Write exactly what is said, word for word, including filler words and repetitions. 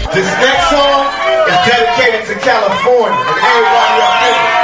This next song is dedicated to California and everybody up there.